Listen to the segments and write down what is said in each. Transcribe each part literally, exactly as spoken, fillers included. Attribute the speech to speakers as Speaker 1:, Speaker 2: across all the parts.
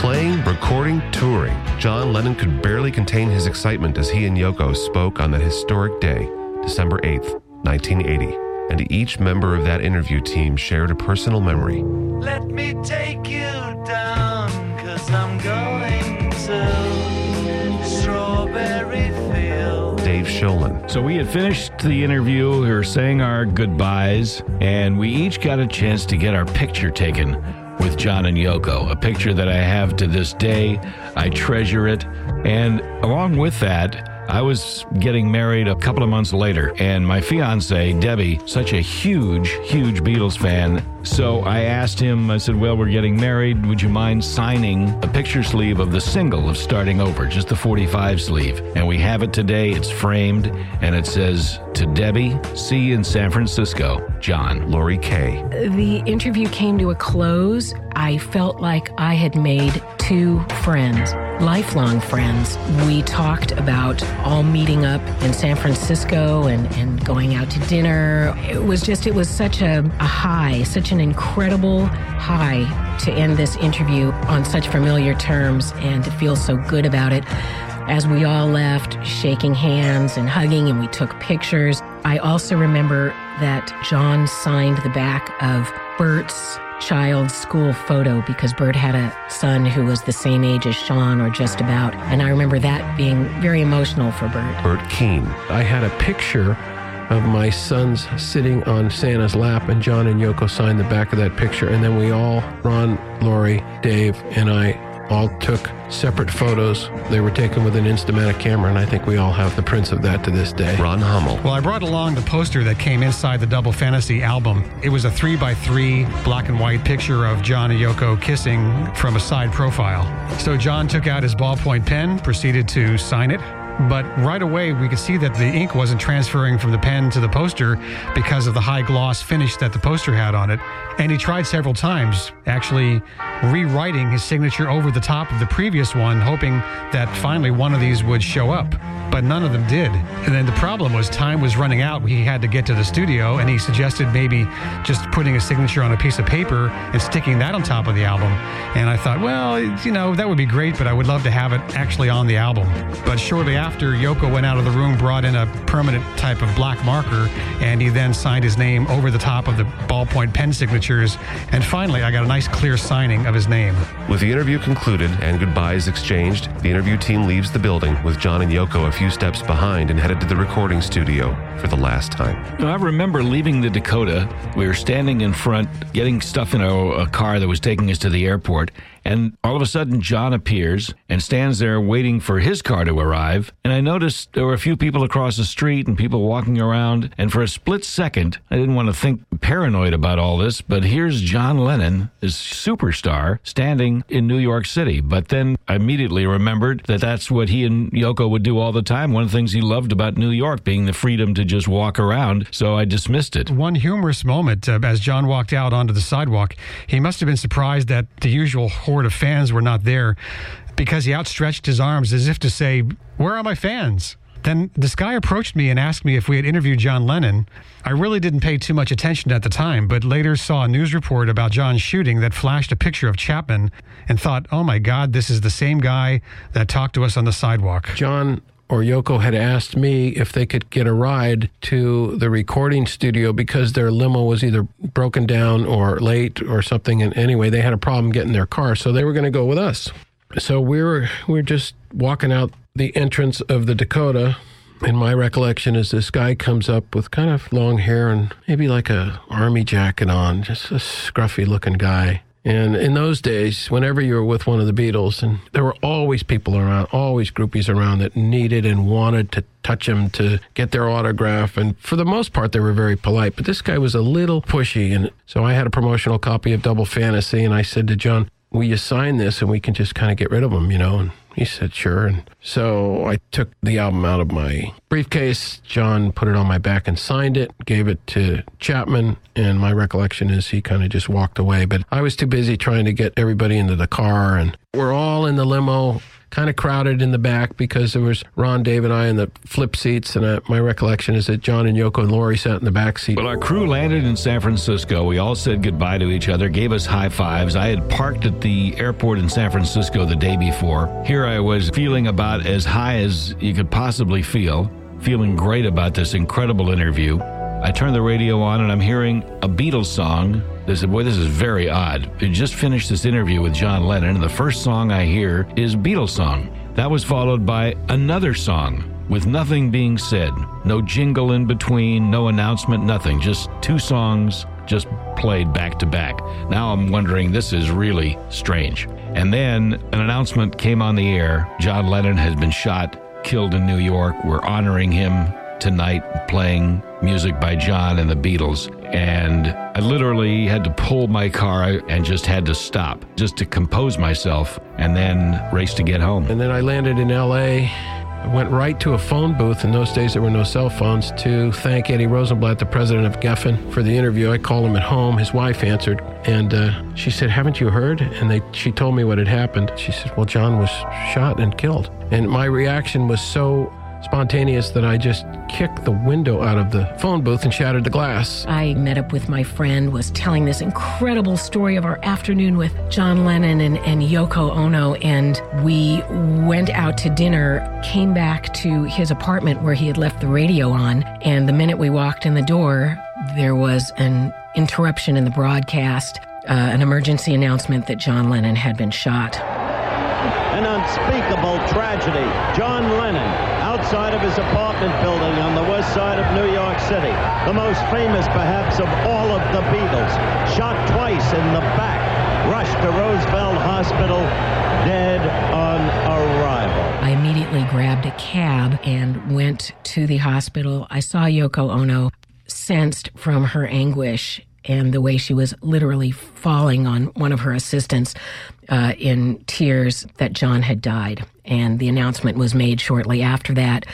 Speaker 1: Playing, recording, touring. John Lennon could barely contain his excitement as he and Yoko spoke on that historic day, December eighth, nineteen eighty. And each member of that interview team shared a personal memory.
Speaker 2: Let me take you down, 'cause I'm going to Strawberry Field.
Speaker 1: Dave Sholin.
Speaker 3: So we had finished the interview, we were saying our goodbyes, and we each got a chance to get our picture taken with John and Yoko, a picture that I have to this day. I treasure it. And along with that, I was getting married a couple of months later, and my fiance, Debbie, such a huge, huge Beatles fan. So I asked him, I said, well, we're getting married. Would you mind signing a picture sleeve of the single of Starting Over, just the forty-five sleeve? And we have it today. It's framed, and it says, to Debbie, see you in San Francisco, John.
Speaker 1: Lori Kay.
Speaker 4: The interview came to a close. I felt like I had made two friends, lifelong friends. We talked about all meeting up in San Francisco and, and going out to dinner. It was just, it was such a, a high, such an incredible high to end this interview on such familiar terms and to feel so good about it. As we all left, shaking hands and hugging, and we took pictures. I also remember that John signed the back of Bert's child's school photo because Bert had a son who was the same age as Sean, or just about. And I remember that being very emotional for Bert.
Speaker 1: Bert Keane.
Speaker 5: I had a picture of my sons sitting on Santa's lap, and John and Yoko signed the back of that picture. And then we all, Ron, Lori, Dave, and I, all took separate photos. They were taken with an Instamatic camera, and I think we all have the prints of that to this day.
Speaker 1: Ron Hummel.
Speaker 6: Well, I brought along the poster that came inside the Double Fantasy album. It was a three by three black and white picture of John and Yoko kissing from a side profile. So John took out his ballpoint pen, proceeded to sign it. But right away, we could see that the ink wasn't transferring from the pen to the poster because of the high gloss finish that the poster had on it. And he tried several times, actually rewriting his signature over the top of the previous one, hoping that finally one of these would show up. But none of them did. And then the problem was time was running out. He had to get to the studio, and he suggested maybe just putting a signature on a piece of paper and sticking that on top of the album. And I thought, well, you know, that would be great, but I would love to have it actually on the album. But shortly after, Yoko went out of the room, brought in a permanent type of black marker, and he then signed his name over the top of the ballpoint pen signatures. And finally, I got a nice clear signing of his name.
Speaker 1: With the interview concluded and goodbyes exchanged, the interview team leaves the building with John and Yoko a few steps behind and headed to the recording studio for the last time.
Speaker 3: Now, I remember leaving the Dakota. We were standing in front, getting stuff in a, a car that was taking us to the airport, and all of a sudden, John appears and stands there waiting for his car to arrive. And I noticed there were a few people across the street and people walking around. And for a split second, I didn't want to think paranoid about all this, but here's John Lennon, this superstar, standing in New York City. But then I immediately remembered that that's what he and Yoko would do all the time. One of the things he loved about New York being the freedom to just walk around. So I dismissed it.
Speaker 6: One humorous moment uh, as John walked out onto the sidewalk, he must have been surprised that the usual horde of fans were not there, because he outstretched his arms as if to say, where are my fans? Then this guy approached me and asked me if we had interviewed John Lennon. I really didn't pay too much attention at the time, but later saw a news report about John's shooting that flashed a picture of Chapman and thought, oh my God, this is the same guy that talked to us on the sidewalk.
Speaker 5: John or Yoko had asked me if they could get a ride to the recording studio because their limo was either broken down or late or something. And anyway, they had a problem getting their car, so they were going to go with us. So we were we were just walking out the entrance of the Dakota, and my recollection is this guy comes up with kind of long hair and maybe like a army jacket on, just a scruffy looking guy. And in those days, whenever you were with one of the Beatles, and there were always people around, always groupies around that needed and wanted to touch him, to get their autograph. And for the most part, they were very polite. But this guy was a little pushy. And so I had a promotional copy of Double Fantasy, and I said to John, will you sign this and we can just kind of get rid of him, you know? And he said, sure. And so I took the album out of my briefcase. John put it on my back and signed it, gave it to Chapman. And my recollection is he kind of just walked away. But I was too busy trying to get everybody into the car. And we're all in the limo, kind of crowded in the back because there was Ron, Dave, and I in the flip seats, and uh, my recollection is that John and Yoko and Lori sat in the back seat.
Speaker 3: Well, our crew landed in San Francisco. We all said goodbye to each other, gave us high fives. I had parked at the airport in San Francisco the day before. Here I was feeling about as high as you could possibly feel, feeling great about this incredible interview. I turned the radio on and I'm hearing a Beatles song. They said, boy, this is very odd. We just finished this interview with John Lennon, and the first song I hear is Beatles song. That was followed by another song with nothing being said. No jingle in between, no announcement, nothing. Just two songs just played back to back. Now I'm wondering, this is really strange. And then an announcement came on the air. John Lennon has been shot, killed in New York. We're honoring him tonight, playing music by John and the Beatles. And I literally had to pull my car and just had to stop just to compose myself and then race to get home.
Speaker 5: And then I landed in L A. I went right to a phone booth. In those days, there were no cell phones, to thank Eddie Rosenblatt, the president of Geffen, for the interview. I called him at home. His wife answered, and uh, she said, haven't you heard? And they, she told me what had happened. She said, well, John was shot and killed. And my reaction was so spontaneous that I just kicked the window out of the phone booth and shattered the glass.
Speaker 4: I met up with my friend, was telling this incredible story of our afternoon with John Lennon and, and Yoko Ono, and we went out to dinner, came back to his apartment where he had left the radio on, and the minute we walked in the door, there was an interruption in the broadcast, uh, an emergency announcement that John Lennon had been shot.
Speaker 7: An unspeakable tragedy. John Lennon, outside of his apartment building on the west side of New York City, the most famous perhaps of all of the Beatles, shot twice in the back, rushed to Roosevelt Hospital, dead on arrival.
Speaker 4: I immediately grabbed a cab and went to the hospital. I saw Yoko Ono, sensed from her anguish and the way she was literally falling on one of her assistants uh, in tears, that John had died. And the announcement was made shortly after that.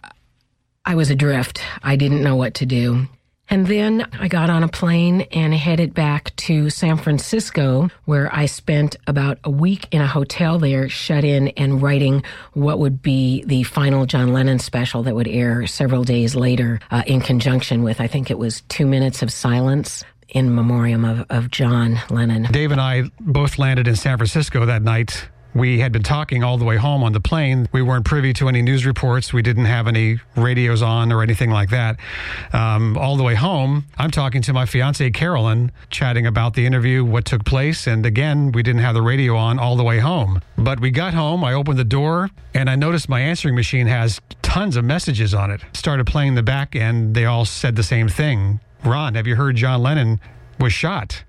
Speaker 4: I was adrift. I didn't know what to do. And then I got on a plane and headed back to San Francisco, where I spent about a week in a hotel there, shut in and writing what would be the final John Lennon special that would air several days later uh, in conjunction with, I think it was Two Minutes of Silence, in memoriam of, of John Lennon.
Speaker 6: Dave and I both landed in San Francisco that night. We had been talking all the way home on the plane. We weren't privy to any news reports. We didn't have any radios on or anything like that. Um, all the way home, I'm talking to my fiancée, Carolyn, chatting about the interview, what took place. And again, we didn't have the radio on all the way home. But we got home, I opened the door, and I noticed my answering machine has tons of messages on it. Started playing the back end. They all said the same thing. Ron, have you heard John Lennon was shot?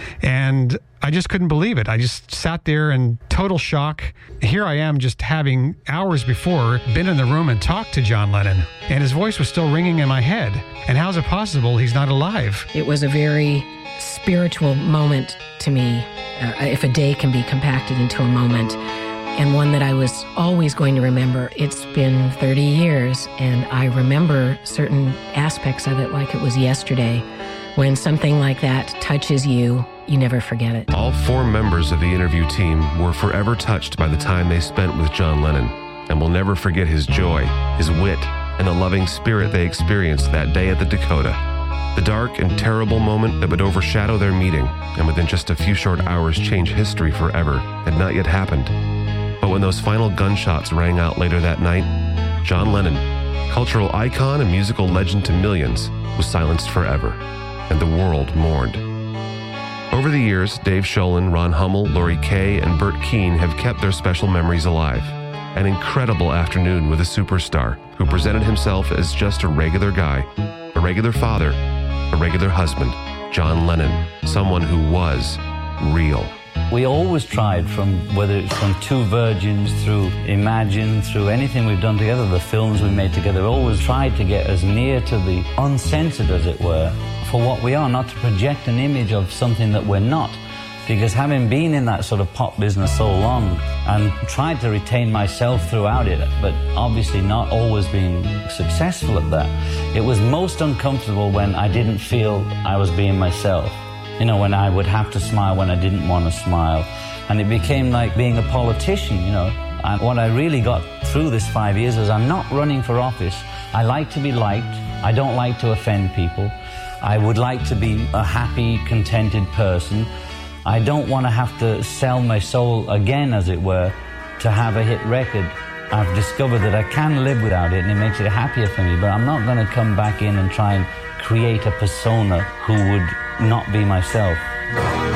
Speaker 6: And I just couldn't believe it. I just sat there in total shock. Here I am, just having hours before been in the room and talked to John Lennon, and his voice was still ringing in my head. And how's it possible he's not alive?
Speaker 4: It was a very spiritual moment to me, uh, if a day can be compacted into a moment, and one that I was always going to remember. It's been thirty years, and I remember certain aspects of it like it was yesterday. When something like that touches you, you never forget it.
Speaker 1: All four members of the interview team were forever touched by the time they spent with John Lennon, and will never forget his joy, his wit, and the loving spirit they experienced that day at the Dakota. The dark and terrible moment that would overshadow their meeting, and within just a few short hours change history forever, had not yet happened. But when those final gunshots rang out later that night, John Lennon, cultural icon and musical legend to millions, was silenced forever, and the world mourned. Over the years, Dave Sholin, Ron Hummel, Lori Kay, and Bert Keane have kept their special memories alive. An incredible afternoon with a superstar who presented himself as just a regular guy, a regular father, a regular husband, John Lennon, someone who was real.
Speaker 8: We always tried, from whether it's from Two Virgins through Imagine, through anything we've done together, the films we made together, always tried to get as near to the uncensored, as it were, for what we are, not to project an image of something that we're not. Because having been in that sort of pop business so long and tried to retain myself throughout it, but obviously not always being successful at that, it was most uncomfortable when I didn't feel I was being myself. You know, when I would have to smile when I didn't want to smile. And it became like being a politician, you know. And what I really got through this five years is I'm not running for office. I like to be liked. I don't like to offend people. I would like to be a happy, contented person. I don't want to have to sell my soul again, as it were, to have a hit record. I've discovered that I can live without it and it makes it happier for me, but I'm not going to come back in and try and create a persona who would not be myself.